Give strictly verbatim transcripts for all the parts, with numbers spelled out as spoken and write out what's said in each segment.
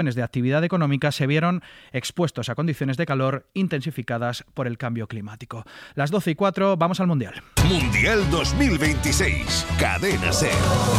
de actividad económica se vieron expuestos a condiciones de calor intensificadas por el cambio climático. Las doce y cuatro, vamos al Mundial. Mundial dos mil veintiséis, Cadena SER.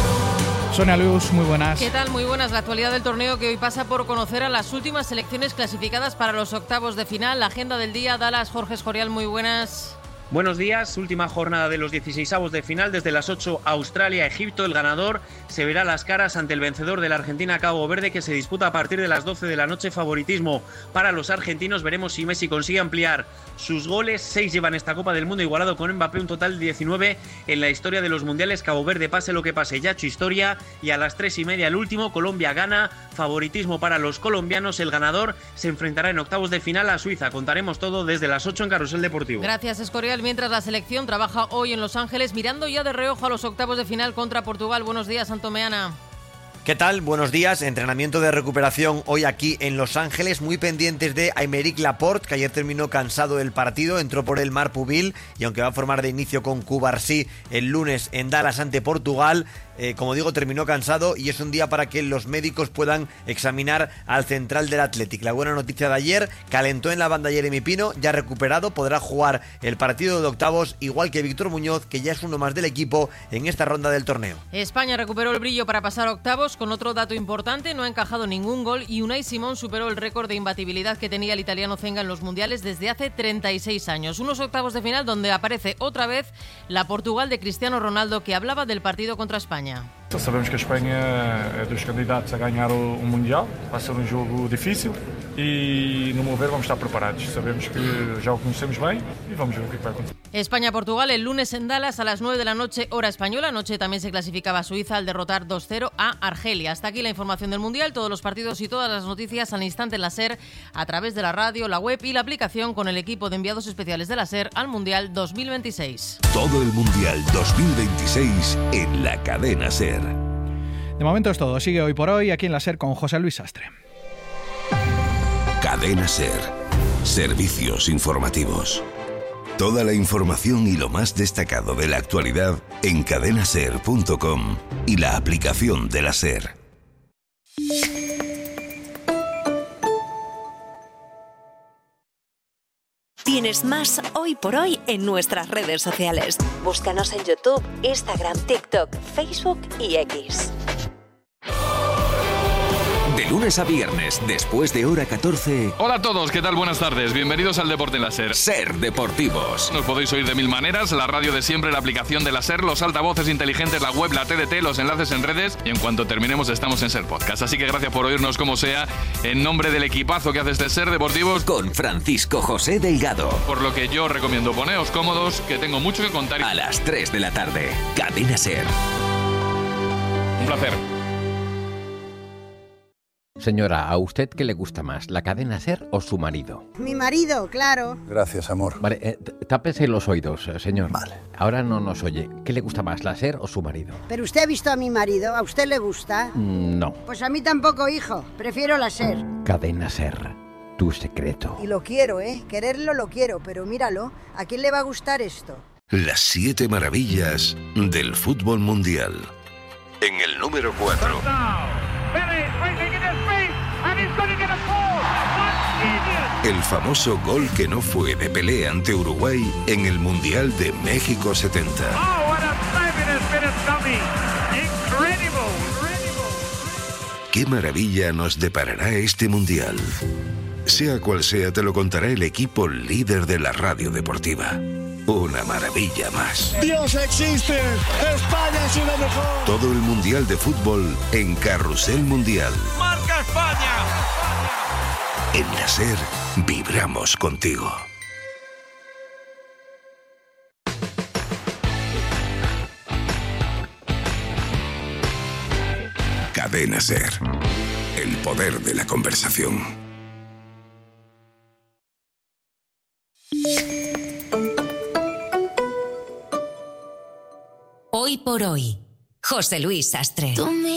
Sonia Luz, muy buenas. ¿Qué tal? Muy buenas. La actualidad del torneo que hoy pasa por conocer a las últimas selecciones clasificadas para los octavos de final. La agenda del día, Dallas, Jorge Escorial, muy buenas. Buenos días, última jornada de los dieciseisavos de final. Desde las ocho, Australia, Egipto. El ganador se verá las caras ante el vencedor de la Argentina, Cabo Verde, que se disputa a partir de las doce de la noche. Favoritismo para los argentinos. Veremos si Messi consigue ampliar sus goles. Seis llevan esta Copa del Mundo, igualado con Mbappé, un total de diecinueve en la historia de los mundiales. Cabo Verde, pase lo que pase, ya ha hecho historia. Y a las tres y media el último, Colombia gana. Favoritismo para los colombianos. El ganador se enfrentará en octavos de final a Suiza. Contaremos todo desde las ocho en Carrusel Deportivo. Gracias, Escorial. Mientras la selección trabaja hoy en Los Ángeles, mirando ya de reojo a los octavos de final contra Portugal. Buenos días, Santomeana. ¿Qué tal? Buenos días. Entrenamiento de recuperación hoy aquí en Los Ángeles, muy pendientes de Aymeric Laporte, que ayer terminó cansado del partido, entró por el Marpubil y aunque va a formar de inicio con Cubarsí el lunes en Dallas ante Portugal, eh, como digo, terminó cansado y es un día para que los médicos puedan examinar al central del Athletic. La buena noticia de ayer, calentó en la banda Jeremy Pino, ya recuperado, podrá jugar el partido de octavos, igual que Víctor Muñoz, que ya es uno más del equipo en esta ronda del torneo. España recuperó el brillo para pasar a octavos, con otro dato importante: no ha encajado ningún gol y Unai Simón superó el récord de imbatibilidad que tenía el italiano Zenga en los mundiales desde hace treinta y seis años. Unos octavos de final donde aparece otra vez la Portugal de Cristiano Ronaldo, que hablaba del partido contra España. Sabemos que a Espanha é dos candidatos a ganhar o Mundial, vai ser um jogo difícil e, no meu ver, vamos estar preparados. Sabemos que já o conhecemos bem e vamos ver o que vai acontecer. España-Portugal el lunes en Dallas a las nueve de la noche, hora española. Anoche también se clasificaba Suiza al derrotar dos cero a Argelia. Hasta aquí la información del Mundial, todos los partidos y todas las noticias al instante en la SER, a través de la radio, la web y la aplicación, con el equipo de enviados especiales de la SER al Mundial dos mil veintiséis. Todo el Mundial dos mil veintiséis en la Cadena SER. De momento es todo. Sigue Hoy por Hoy aquí en la SER con José Luis Sastre. Cadena SER. Servicios informativos. Toda la información y lo más destacado de la actualidad en cadena ser punto com y la aplicación de la SER. Tienes más Hoy por Hoy en nuestras redes sociales. Búscanos en YouTube, Instagram, TikTok, Facebook y X. De lunes a viernes, después de hora catorce... Hola a todos, ¿qué tal? Buenas tardes. Bienvenidos al Deporte en la SER. SER Deportivos. Nos podéis oír de mil maneras: la radio de siempre, la aplicación de la SER, los altavoces inteligentes, la web, la T D T, los enlaces en redes, y en cuanto terminemos estamos en SER Podcast. Así que gracias por oírnos como sea, en nombre del equipazo que hace este SER Deportivos, con Francisco José Delgado. Por lo que yo recomiendo, poneos cómodos, que tengo mucho que contar. A las tres de la tarde, Cadena SER. Un placer. Señora, ¿a usted qué le gusta más, la cadena SER o su marido? Mi marido, claro. Gracias, amor. Vale, eh, tápese los oídos, eh, señor. Vale. Ahora no nos oye. ¿Qué le gusta más, la SER o su marido? ¿Pero usted ha visto a mi marido? ¿A usted le gusta? Mm, no. Pues a mí tampoco, hijo. Prefiero la SER. Cadena SER, tu secreto. Y lo quiero, ¿eh? Quererlo lo quiero, pero míralo. ¿A quién le va a gustar esto? Las siete maravillas del fútbol mundial. En el número cuatro. El famoso gol que no fue de Pelé ante Uruguay en el Mundial de México setenta. ¿Qué maravilla nos deparará este Mundial? Sea cual sea, te lo contará el equipo líder de la radio deportiva. Una maravilla más. ¡Dios existe! ¡España es lo mejor! Todo el Mundial de Fútbol en Carrusel Mundial. ¡Marca España! En la SER vibramos contigo. Cadena SER. El poder de la conversación. Hoy por Hoy, José Luis Sastre.